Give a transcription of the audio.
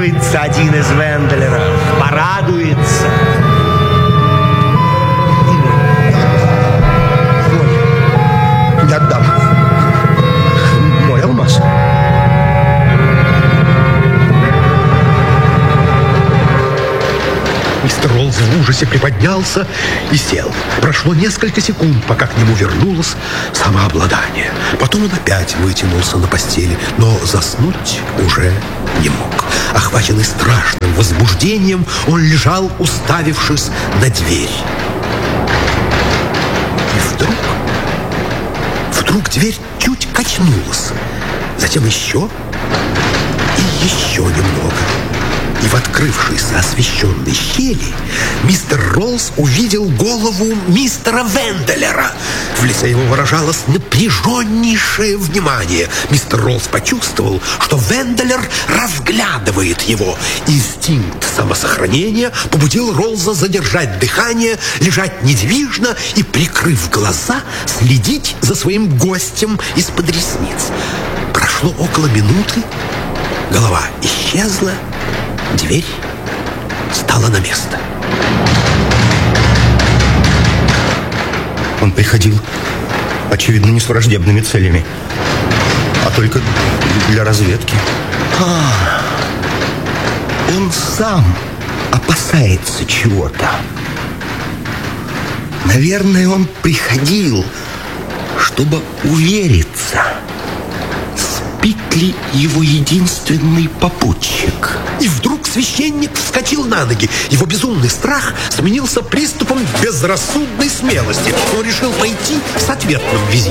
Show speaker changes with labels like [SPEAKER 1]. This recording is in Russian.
[SPEAKER 1] Порадуется один из Венделеров. Порадуется.
[SPEAKER 2] Не отдам. Мой алмаз. Мистер Роллс в ужасе приподнялся и сел. Прошло несколько секунд, пока к нему вернулось самообладание. Потом он опять вытянулся на постели, но заснуть уже не мог. Охваченный страшным возбуждением, он лежал, уставившись на дверь. И вдруг дверь чуть качнулась. Затем еще и еще немного. И в открывшейся освещенной щели мистер Роллс увидел голову мистера Венделера. В лице его выражалось напряженнейшее внимание. Мистер Роллс почувствовал, что Венделер разглядывает его. Инстинкт самосохранения побудил Роллса задержать дыхание, лежать недвижно и, прикрыв глаза, следить за своим гостем из-под ресниц. Прошло около минуты, голова исчезла, дверь стала на место.
[SPEAKER 3] Он приходил, очевидно, не с враждебными целями, а только для разведки.
[SPEAKER 2] Он сам опасается чего-то. Наверное, он приходил, чтобы увериться, спит ли его единственный попутчик.
[SPEAKER 4] И вдруг священник вскочил на ноги. Его безумный страх сменился приступом безрассудной смелости. Он решил пойти с ответным визитом.